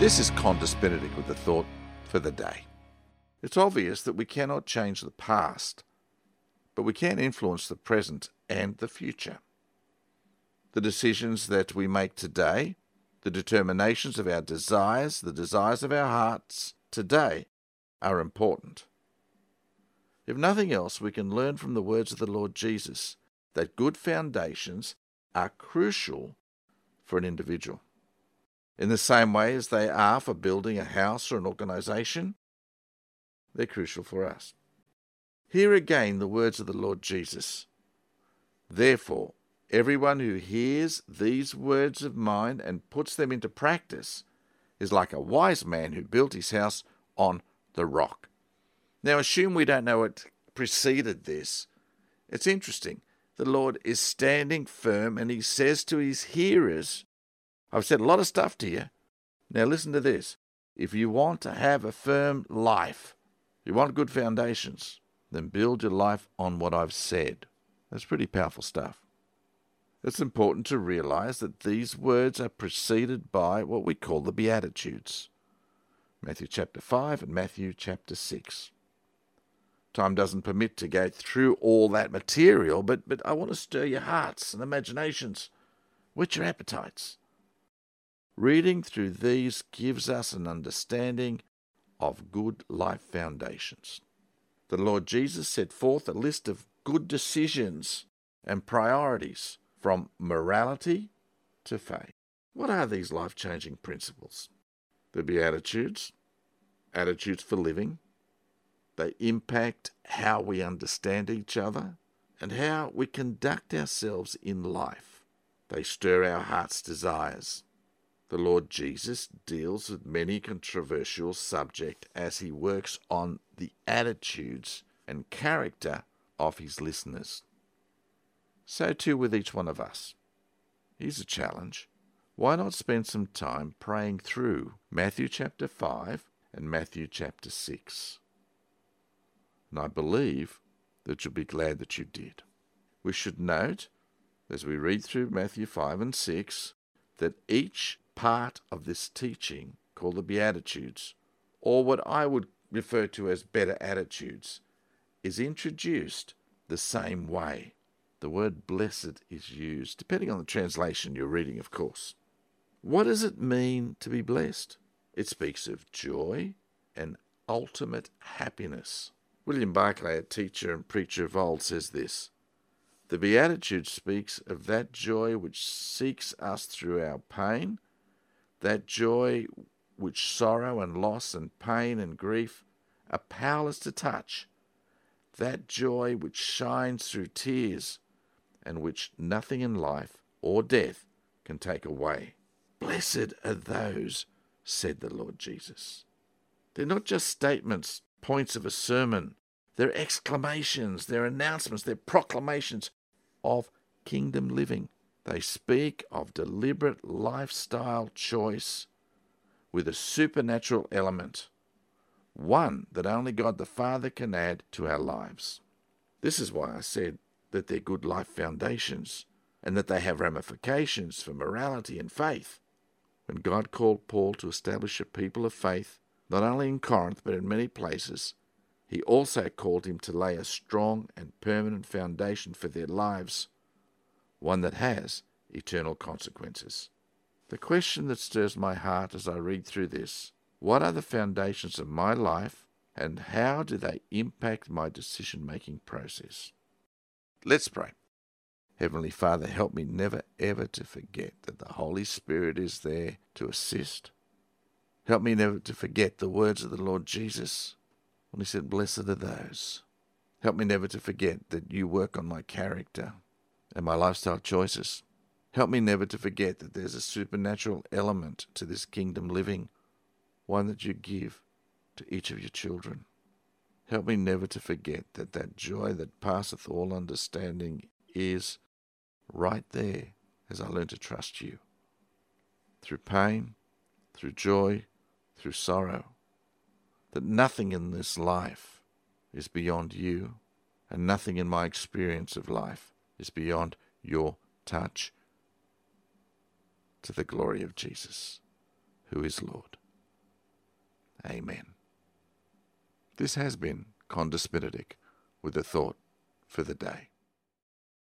This is Qantas Benedict with the thought for the day. It's obvious that we cannot change the past, but we can influence the present and the future. The decisions that we make today, the determinations of our desires, the desires of our hearts today are important. If nothing else, we can learn from the words of the Lord Jesus that good foundations are crucial for an individual. In the same way as they are for building a house or an organisation, they're crucial for us. Hear again the words of the Lord Jesus. Therefore, everyone who hears these words of mine and puts them into practice is like a wise man who built his house on the rock. Now, assume we don't know what preceded this. It's interesting. The Lord is standing firm and he says to his hearers, I've said a lot of stuff to you. Now listen to this. If you want to have a firm life, if you want good foundations, then build your life on what I've said. That's pretty powerful stuff. It's important to realize that these words are preceded by what we call the Beatitudes. Matthew chapter 5 and Matthew chapter 6. Time doesn't permit to go through all that material, but I want to stir your hearts and imaginations. Whet your appetites. Reading through these gives us an understanding of good life foundations. The Lord Jesus set forth a list of good decisions and priorities from morality to faith. What are these life-changing principles? The Beatitudes, attitudes for living. They impact how we understand each other and how we conduct ourselves in life. They stir our heart's desires. The Lord Jesus deals with many controversial subjects as he works on the attitudes and character of his listeners. So too with each one of us. Here's a challenge. Why not spend some time praying through Matthew chapter 5 and Matthew chapter 6? And I believe that you'll be glad that you did. We should note, as we read through Matthew 5 and 6, that each part of this teaching, called the Beatitudes, or what I would refer to as better attitudes, is introduced the same way. The word blessed is used, depending on the translation you're reading, of course. What does it mean to be blessed? It speaks of joy and ultimate happiness. William Barclay, a teacher and preacher of old, says this: the Beatitude speaks of that joy which seeks us through our pain, that joy which sorrow and loss and pain and grief are powerless to touch, that joy which shines through tears and which nothing in life or death can take away. Blessed are those, said the Lord Jesus. They're not just statements, points of a sermon. They're exclamations, they're announcements, they're proclamations of kingdom living. They speak of deliberate lifestyle choice with a supernatural element, one that only God the Father can add to our lives. This is why I said that they're good life foundations and that they have ramifications for morality and faith. When God called Paul to establish a people of faith, not only in Corinth but in many places, he also called him to lay a strong and permanent foundation for their lives, one that has eternal consequences. The question that stirs my heart as I read through this: what are the foundations of my life and how do they impact my decision-making process? Let's pray. Heavenly Father, help me never ever to forget that the Holy Spirit is there to assist. Help me never to forget the words of the Lord Jesus when he said, blessed are those. Help me never to forget that you work on my character and my lifestyle choices. Help me never to forget that there's a supernatural element to this kingdom living, one that you give to each of your children. Help me never to forget that that joy that passeth all understanding is right there as I learn to trust you. Through pain, through joy, through sorrow, that nothing in this life is beyond you, and nothing in my experience of life is beyond your touch, to the glory of Jesus, who is Lord. Amen. This has been Condus Benedict with a thought for the day.